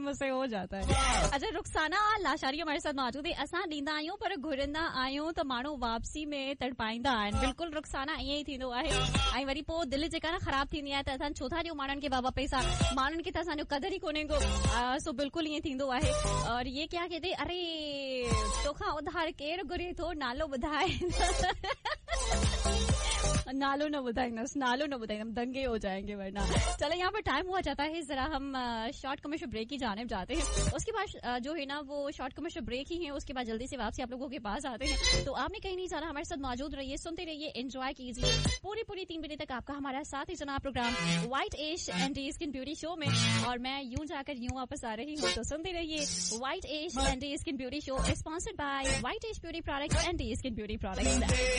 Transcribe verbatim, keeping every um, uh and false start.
मुझसे हो जाता है। अच्छा, रुखसाना लाशारी हमारे साथ मौजूद है। असां ॾींदा आहियूं पर घुरंदा आहियूं त माण्हू वापसी में तड़पाईंदा आहिनि। बिल्कुलु रुखसाना ईअं ई थींदो आहे। ऐं वरी पोइ दिलि जेका न ख़राब थींदी आहे त असां छो था ॾियूं माण्हुनि खे बाबा पैसा, माण्हुनि खे त असांजो कदर ई कोन्हे को। सो बिल्कुलु ईअं थींदो आहे। और ये क्या कहते, अरे तोखां उधार केरु घुरे थो, नालो ॿुधाए। नालो न बुधाइंदस, नालो न बुधाइंदम, दंगे हो जाएंगे वरना। चलो, यहाँ पर टाइम हुआ जाता है, जरा हम शॉर्ट कमर्शियल ब्रेक की जानिब जाते हैं। उसके बाद जो है ना वो शॉर्ट कमर्शियल ब्रेक ही है, उसके बाद जल्दी से वापसी आप लोगों के पास आते हैं। तो आपने कहीं नहीं जाना, हमारे साथ मौजूद रहिए, सुनते रहिए, एंजॉय कीजिए पूरी पूरी तीन बजे तक आपका हमारा साथ ही सुना programme white ash and skin beauty show में। और मैं यूं जाकर यूं वापस आ रही हूँ, तो सुनते रहिए white ash and skin beauty show, sponsored by white ash beauty products and skin beauty products.